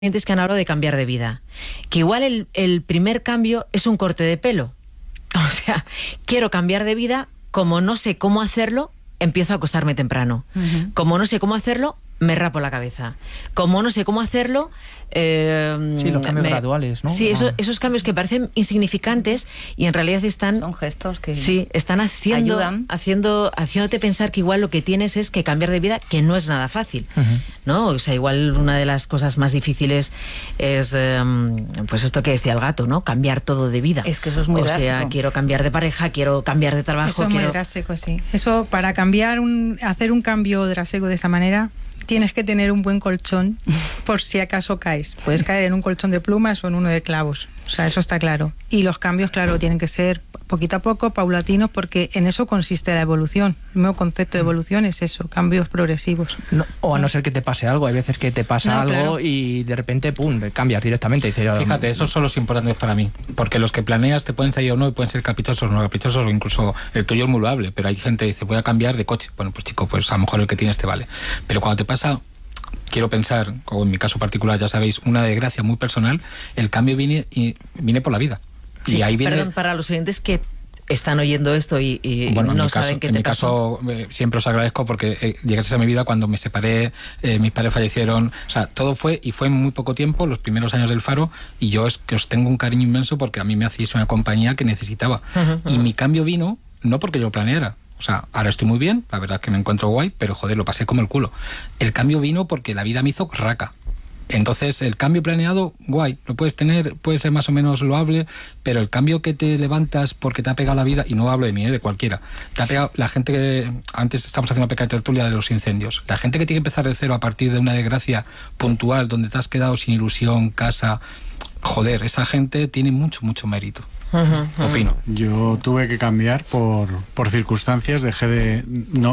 clientes que han hablado de cambiar de vida, que igual el primer cambio es un corte de pelo. O sea, quiero cambiar de vida, como no sé cómo hacerlo, empiezo a acostarme temprano. Como no sé cómo hacerlo, me rapo la cabeza. Como no sé cómo hacerlo... sí, los cambios graduales, ¿no? Sí, esos cambios que parecen insignificantes y en realidad están... Son gestos que sí, están ayudan. haciéndote pensar que igual lo que tienes es que cambiar de vida, que no es nada fácil, ¿no? O sea, igual una de las cosas más difíciles es, pues esto que decía el gato, ¿no? Cambiar todo de vida. Es que eso es muy drástico. O sea, quiero cambiar de pareja, quiero cambiar de trabajo. Eso es muy drástico, sí. Eso, para hacer un cambio drástico de esta manera... Tienes que tener un buen colchón por si acaso caes. Puedes caer en un colchón de plumas o en uno de clavos. O sea, eso está claro. Y los cambios, claro, tienen que ser poquito a poco, paulatinos, porque en eso consiste la evolución. El nuevo concepto de evolución es eso, cambios progresivos. No, o a no ser que te pase algo. Hay veces que te pasa algo, claro, y de repente, pum, cambias directamente. Dice, fíjate, esos son los importantes para mí. Porque los que planeas te pueden salir o no, y pueden ser caprichosos o no caprichosos, o incluso el tuyo es muy loable. Pero hay gente que dice, voy a cambiar de coche. Bueno, pues chico, pues a lo mejor el que tienes te vale. Pero cuando te pasa... Quiero pensar, o en mi caso particular, ya sabéis, una desgracia muy personal, el cambio viene por la vida. Sí, y ahí viene... Perdón, para los oyentes que están oyendo esto y bueno, no saben qué te pasó. En mi caso, siempre os agradezco porque llegasteis a mi vida cuando me separé, mis padres fallecieron, o sea, todo fue en muy poco tiempo, los primeros años del Faro, y yo es que os tengo un cariño inmenso porque a mí me hacíais una compañía que necesitaba. Y mi cambio vino, no porque yo lo planeara. O sea, ahora estoy muy bien, la verdad es que me encuentro guay, pero joder, lo pasé como el culo. El cambio vino porque la vida me hizo raca. Entonces, el cambio planeado, guay, lo puedes tener, puede ser más o menos loable, pero el cambio que te levantas porque te ha pegado la vida, y no hablo de mí, de cualquiera, te ha pegado la gente que... Antes estamos haciendo una pequeña tertulia de los incendios. La gente que tiene que empezar de cero a partir de una desgracia puntual, donde te has quedado sin ilusión, casa... Joder, esa gente tiene mucho, mucho mérito. Opino. Yo tuve que cambiar por circunstancias, dejé de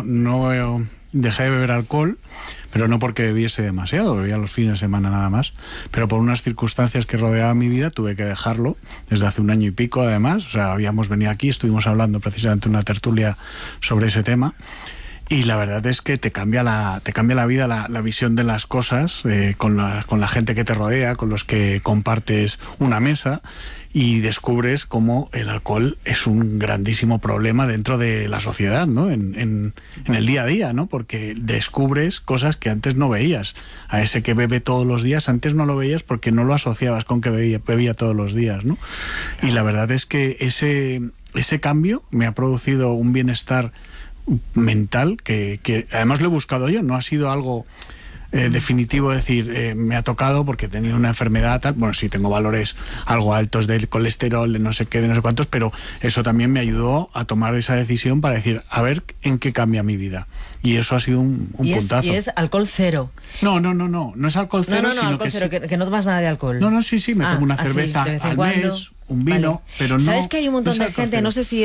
beber alcohol, pero no porque bebiese demasiado, bebía los fines de semana nada más, pero por unas circunstancias que rodeaban mi vida tuve que dejarlo desde hace un año y pico, además. O sea, habíamos venido aquí, estuvimos hablando precisamente una tertulia sobre ese tema. Y la verdad es que te cambia la vida, la visión de las cosas, con la gente que te rodea, con los que compartes una mesa, y descubres cómo el alcohol es un grandísimo problema dentro de la sociedad, ¿no? En el día a día, ¿no? Porque descubres cosas que antes no veías. A ese que bebe todos los días, antes no lo veías porque no lo asociabas con que bebía todos los días, ¿no? Y la verdad es que ese cambio me ha producido un bienestar mental que además lo he buscado yo, no ha sido algo definitivo, decir, me ha tocado porque he tenido una enfermedad tal. Bueno, sí, tengo valores algo altos del colesterol, de no sé qué, de no sé cuántos, pero eso también me ayudó a tomar esa decisión para decir, a ver en qué cambia mi vida. Y eso ha sido un puntazo. ¿Y es alcohol cero? No es alcohol cero, sino alcohol cero, que no tomas nada de alcohol. Sí, me tomo una cerveza al mes, un vino, vale, pero no... ¿Sabes que hay un montón de gente, no sé si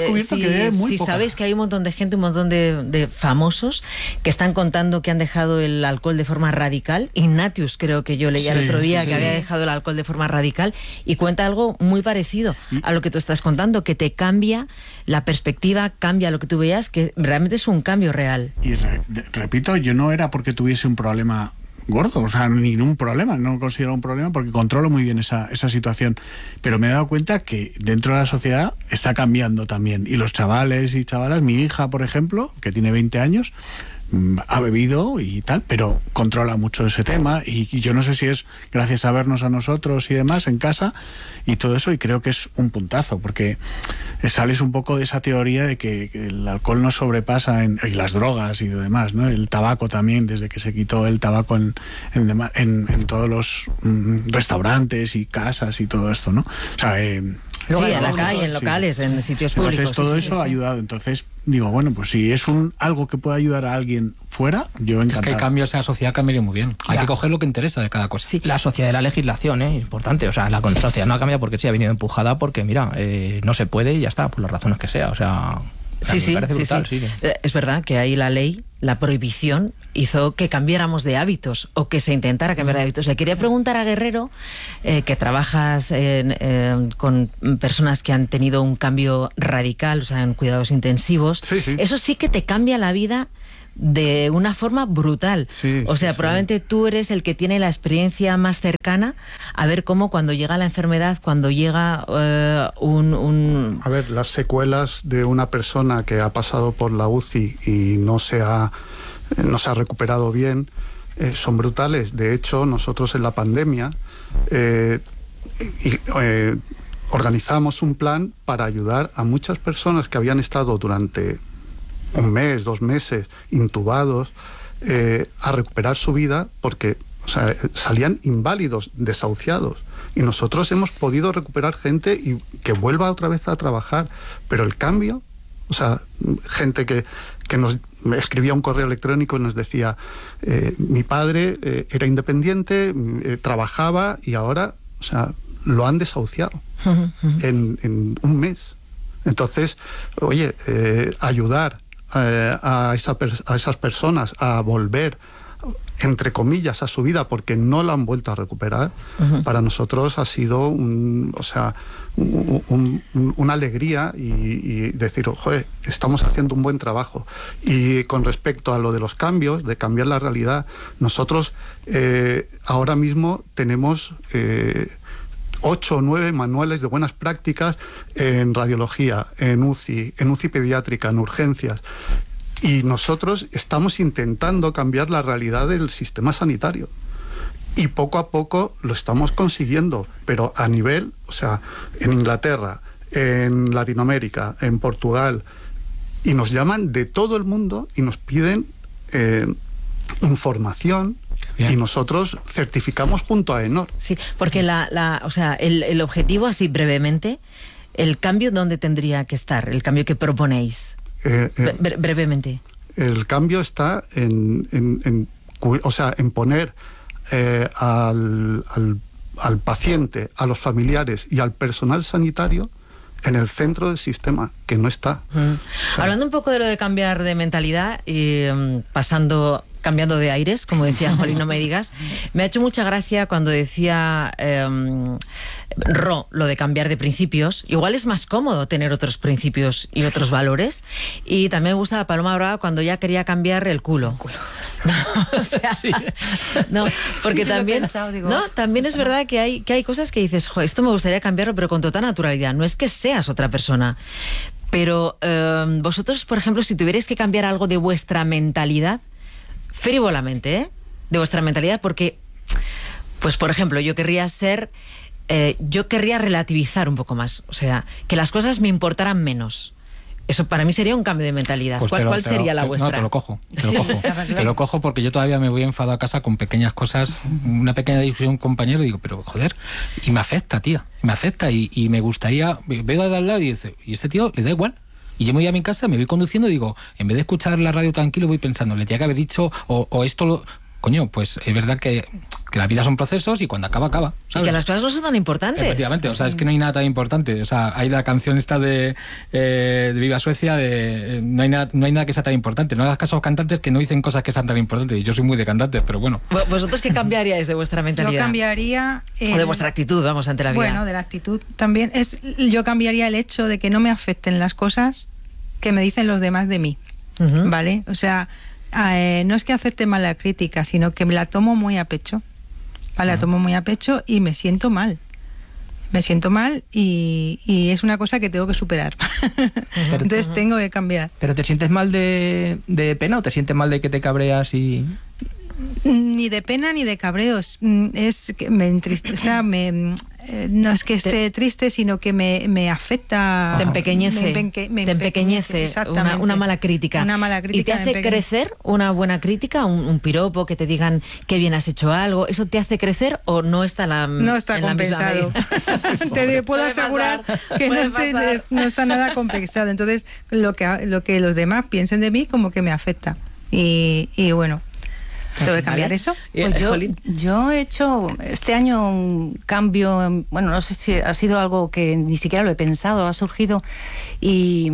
sabéis que hay un montón de gente, un montón de famosos que están contando que han dejado el alcohol de forma radical? Ignatius, creo que yo leía el otro día que había dejado el alcohol de forma radical, y cuenta algo muy parecido a lo que tú estás contando, que te cambia la perspectiva, cambia lo que tú veas, que realmente es un cambio real. Y repito, yo no era porque tuviese un problema gordo, o sea, ningún problema, no lo considero un problema porque controlo muy bien esa situación, pero me he dado cuenta que dentro de la sociedad está cambiando también, y los chavales y chavalas, mi hija, por ejemplo, que tiene 20 años, ha bebido y tal, pero controla mucho ese tema, y yo no sé si es gracias a vernos a nosotros y demás en casa y todo eso, y creo que es un puntazo, porque sales un poco de esa teoría de que el alcohol nos sobrepasa y las drogas y demás, ¿no? El tabaco también, desde que se quitó el tabaco en todos los restaurantes y casas y todo esto, ¿no? O sea, luego en la calle, en locales, en sitios públicos. Entonces todo eso ha ayudado. Entonces digo, bueno, pues si es algo que puede ayudar a alguien fuera, yo encantado. Es que hay cambios en la sociedad que cambiaría muy bien. Hay que coger lo que interesa de cada cosa. Sí. La sociedad de la legislación, importante. O sea, la sociedad no ha cambiado porque sí ha venido empujada porque, mira, no se puede y ya está, por las razones que sea. O sea, me parece brutal. Sí. Es verdad que ahí la ley, la prohibición, hizo que cambiáramos de hábitos, o que se intentara cambiar de hábitos. Le quería preguntar a Guerrero, que trabajas con personas que han tenido un cambio radical, o sea, en cuidados intensivos. Sí. Eso sí que te cambia la vida de una forma brutal. Sí, o sea, probablemente tú eres el que tiene la experiencia más cercana a ver cómo cuando llega la enfermedad, cuando llega A ver, las secuelas de una persona que ha pasado por la UCI y no se ha recuperado bien son brutales. De hecho, nosotros en la pandemia organizamos un plan para ayudar a muchas personas que habían estado durante 1 mes, 2 meses intubados a recuperar su vida porque salían inválidos, desahuciados. Y nosotros hemos podido recuperar gente y que vuelva otra vez a trabajar. Pero el cambio, gente que nos escribía un correo electrónico y nos decía, mi padre era independiente, trabajaba y ahora, lo han desahuciado en 1 mes. Entonces, oye, ayudar a esas personas a volver, entre comillas, a su vida porque no la han vuelto a recuperar, para nosotros ha sido una alegría y decir, joder, estamos haciendo un buen trabajo. Y con respecto a lo de los cambios, de cambiar la realidad, nosotros ahora mismo tenemos 8 o 9 manuales de buenas prácticas en radiología, en UCI pediátrica, en urgencias. Y nosotros estamos intentando cambiar la realidad del sistema sanitario. Y poco a poco lo estamos consiguiendo, pero a nivel, en Inglaterra, en Latinoamérica, en Portugal, y nos llaman de todo el mundo y nos piden información. Bien. Y nosotros certificamos junto a ENOR. Sí, porque el objetivo, así brevemente, el cambio, ¿dónde tendría que estar? El cambio que proponéis. Brevemente. El cambio está en poner al paciente, a los familiares y al personal sanitario en el centro del sistema, que no está. Hablando un poco de lo de cambiar de mentalidad y cambiando de aires, como decía Jolín, no me digas, me ha hecho mucha gracia cuando decía lo de cambiar de principios. Igual es más cómodo tener otros principios y otros valores. Y también me gusta Paloma Brava cuando ya quería cambiar el culo. Porque también también es verdad que hay cosas que dices, esto me gustaría cambiarlo, pero con total naturalidad. No es que seas otra persona. Pero vosotros, por ejemplo, si tuvierais que cambiar algo de vuestra mentalidad, frívolamente, de vuestra mentalidad, porque, pues por ejemplo, yo querría relativizar un poco más, que las cosas me importaran menos. Eso para mí sería un cambio de mentalidad. Pues ¿Cuál sería la vuestra? No, te lo cojo. Te lo cojo porque yo todavía me voy enfadado a casa con pequeñas cosas, una pequeña discusión con un compañero y digo, pero joder, y me afecta, tía, me afecta y me gustaría, veo de al lado y dice, ¿y este tío le da igual? Y yo me voy a mi casa, me voy conduciendo y digo, en vez de escuchar la radio tranquilo, voy pensando, le tenía que haber dicho, o esto coño, pues es verdad que la vida son procesos y cuando acaba, ¿sabes? Y que las cosas no son tan importantes. Efectivamente, es que no hay nada tan importante. Hay la canción esta de Viva Suecia, no hay nada que sea tan importante. No hagas caso a los cantantes que no dicen cosas que sean tan importantes. Y yo soy muy de cantantes, pero bueno. ¿Vosotros qué cambiaríais de vuestra mentalidad? Yo cambiaría... o de vuestra actitud, vamos, ante la vida. Bueno, de la actitud también. Yo cambiaría el hecho de que no me afecten las cosas que me dicen los demás de mí, ¿vale? No es que acepte mal la crítica, sino que me la tomo muy a pecho. La tomo muy a pecho y me siento mal. Y es una cosa que tengo que superar. Entonces tengo que cambiar. ¿Pero te sientes mal de pena o te sientes mal de que te cabreas y...? Ni de pena ni de cabreos. Es que me entristece, no es que esté triste, sino que me afecta. Te empequeñece. Te empequeñece. Exactamente. Una mala crítica. ¿Y te hace crecer una buena crítica? Un piropo, que te digan qué bien has hecho algo. ¿Eso te hace crecer o no está no está compensado? Te puedo asegurar que no está nada compensado. Entonces, lo que los demás piensen de mí como que me afecta. Y bueno, ¿tengo que cambiar eso? Pues yo he hecho este año un cambio, bueno, no sé si ha sido algo que ni siquiera lo he pensado, ha surgido y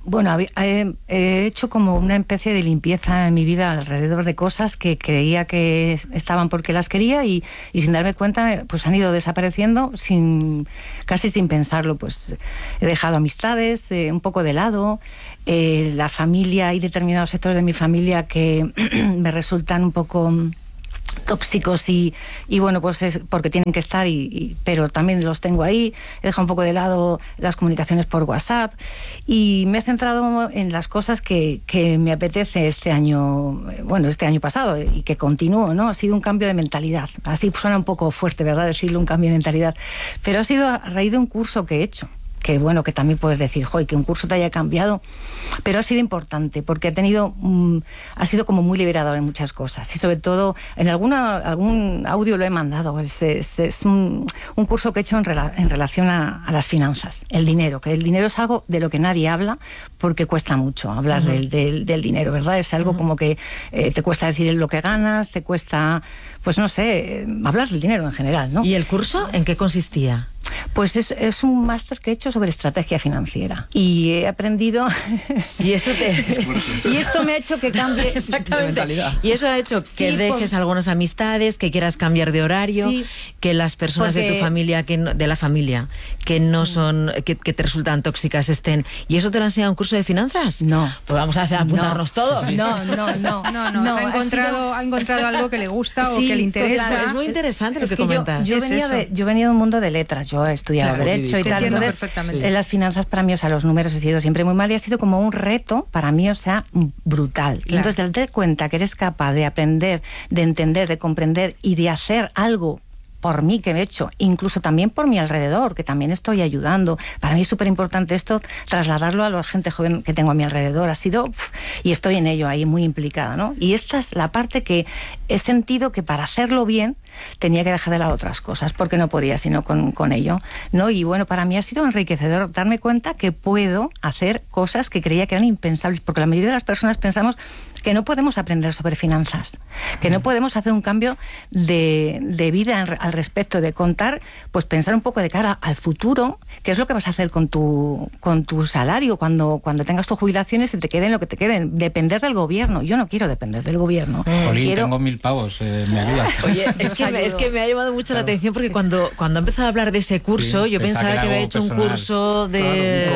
Bueno, he hecho como una especie de limpieza en mi vida alrededor de cosas que creía que estaban porque las quería y sin darme cuenta pues han ido desapareciendo casi sin pensarlo. Pues he dejado amistades un poco de lado, la familia, hay determinados sectores de mi familia que me resultan un poco tóxicos y bueno, pues es porque tienen que estar pero también los tengo ahí. He dejado un poco de lado las comunicaciones por WhatsApp y me he centrado en las cosas que me apetece este año pasado y que continúo, ¿no? Ha sido un cambio de mentalidad. Así suena un poco fuerte, ¿verdad?, decirlo, un cambio de mentalidad, pero ha sido a raíz de un curso que he hecho. Que bueno, que también puedes decir, joder, que un curso te haya cambiado, pero ha sido importante porque ha sido como muy liberador en muchas cosas y sobre todo en algún audio lo he mandado. Es un curso que he hecho en relación a las finanzas, el dinero, que el dinero es algo de lo que nadie habla porque cuesta mucho hablar del dinero, ¿verdad? Es algo como que te cuesta decir lo que ganas, te cuesta, pues no sé, hablar del dinero en general, ¿no? ¿Y el curso en qué consistía? Pues es un máster que he hecho sobre estrategia financiera y he aprendido y esto me ha hecho que cambie exactamente mentalidad. Y eso ha hecho que dejes algunas amistades, que quieras cambiar de horario, que las personas de tu familia, de la familia que no son, que te resultan tóxicas estén. ¿Y eso te lo ha enseñado un curso de finanzas? No. Pues vamos a apuntarnos todos. No. Ha encontrado algo que le gusta o que le interesa. Claro, es muy interesante lo que comentas. Yo venía de un mundo de letras. Yo he estudiado Derecho y tal. Entonces, en las finanzas para mí, o sea, los números he sido siempre muy mal y ha sido como un reto para mí, o sea, brutal. Claro. Y entonces, al darte cuenta que eres capaz de aprender, de entender, de comprender y de hacer algo por mí que he hecho, incluso también por mi alrededor, que también estoy ayudando. Para mí es súper importante esto, trasladarlo a la gente joven que tengo a mi alrededor. Ha sido, y estoy en ello ahí muy implicada, ¿no? Y esta es la parte que he sentido que para hacerlo bien tenía que dejar de lado otras cosas, porque no podía sino con ello, ¿no? Y bueno, para mí ha sido enriquecedor darme cuenta que puedo hacer cosas que creía que eran impensables, porque la mayoría de las personas pensamos que no podemos aprender sobre finanzas, que no podemos hacer un cambio de vida al respecto, de contar, pues pensar un poco de cara al futuro, qué es lo que vas a hacer con tu salario cuando tengas tu jubilación y se te queden lo que te queden. Depender del gobierno. Yo no quiero depender del gobierno. Jolín, tengo 1.000 pavos, ¿me ayudas? Oye, es que me ha llamado mucho la atención porque cuando ha empezado a hablar de ese curso, yo pensaba que había hecho personal. Un curso de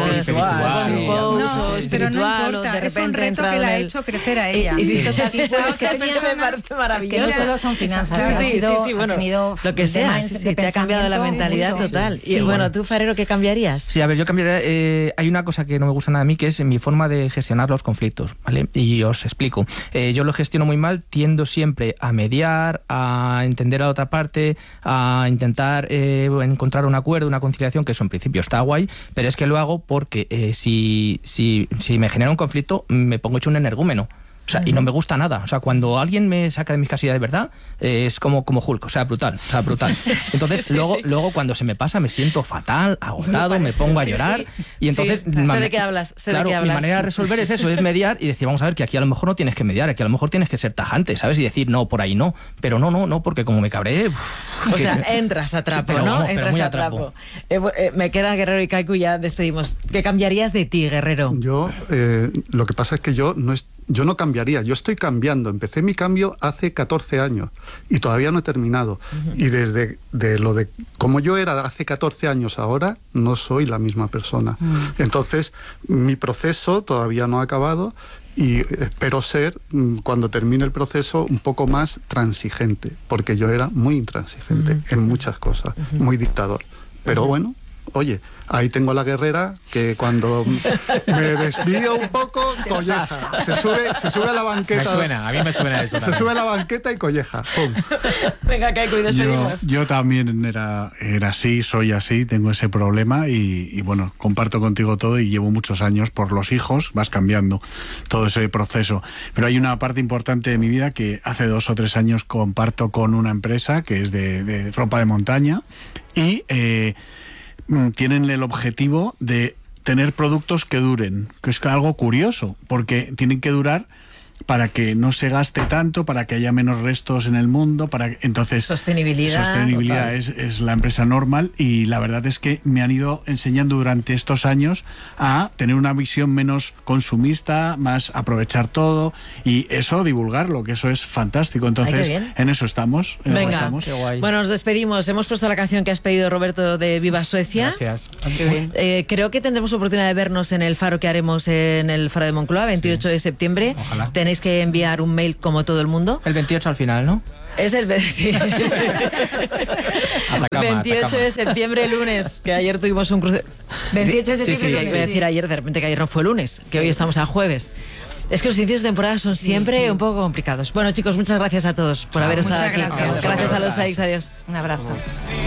espiritual, pero no importa, es un reto que la ha hecho crecer a ella. Y es que me parece maravilloso. Es que no solo son finanzas, bueno, lo que sea, te ha cambiado la mentalidad total. Y bueno, tú, Farero, ¿qué cambiarías? Sí, a ver, yo cambiaría. Hay una cosa que no me gusta nada a mí, que es mi forma de gestionar los conflictos, ¿vale? Y os explico. Yo lo gestiono muy mal, tiendo siempre a mediar, a entender a la otra parte, a intentar encontrar un acuerdo, una conciliación, que eso en principio está guay, pero es que lo hago porque si me genera un conflicto, me pongo hecho un energúmeno. O sea, y no me gusta nada. O sea, cuando alguien me saca de mis casillas de verdad, es como Hulk, o sea, brutal. Entonces, luego cuando se me pasa, me siento fatal, agotado, me pongo a llorar. Y entonces... sé de qué hablas, mi manera de resolver es eso, es mediar y decir, vamos a ver, que aquí a lo mejor no tienes que mediar, aquí a lo mejor tienes que ser tajante, ¿sabes? Y decir, no, por ahí no. Pero no, porque como me cabreé... O sea, entras a trapo, pero, ¿no? Pero muy a trapo. Me queda Guerrero y Kaiku y ya despedimos. ¿Qué cambiarías de ti, Guerrero? Yo, lo que pasa es que yo no cambiaría, yo estoy cambiando. Empecé mi cambio hace 14 años y todavía no he terminado. Y desde lo de cómo yo era hace 14 años ahora, no soy la misma persona. Entonces, mi proceso todavía no ha acabado y espero ser, cuando termine el proceso, un poco más transigente, porque yo era muy intransigente en muchas cosas, muy dictador. Pero bueno, oye, ahí tengo a la guerrera que cuando me desvío un poco, colleja. Se sube a la banqueta. A mí me suena eso. Se sube a la banqueta y colleja. ¡Pum! Venga, Kaiku, y despedimos. Yo también era así, soy así, tengo ese problema y bueno, comparto contigo todo y llevo muchos años por los hijos, vas cambiando todo ese proceso. Pero hay una parte importante de mi vida que hace 2 o 3 años comparto con una empresa que es de ropa de montaña y... tienen el objetivo de tener productos que duren, que es algo curioso, porque tienen que durar para que no se gaste tanto, para que haya menos restos en el mundo, entonces sostenibilidad es la empresa Normal, y la verdad es que me han ido enseñando durante estos años a tener una visión menos consumista, más aprovechar todo, y eso divulgarlo, que eso es fantástico. Entonces, en eso estamos. Venga, qué guay. Bueno, nos despedimos. Hemos puesto la canción que has pedido, Roberto, de Viva Suecia. Gracias. Creo que tendremos oportunidad de vernos en el faro que haremos en el faro de Moncloa, 28 de septiembre. Ojalá. Tenéis que enviar un mail como todo el mundo. El 28 al final, ¿no? Es el 28 de septiembre, lunes, que ayer tuvimos un cruce. 28 de septiembre, voy a decir ayer, de repente que ayer no fue lunes, que hoy estamos a jueves. Es que los inicios de temporada son siempre un poco complicados. Bueno, chicos, muchas gracias a todos por haber estado aquí. Gracias a los Sykes, adiós. Un abrazo.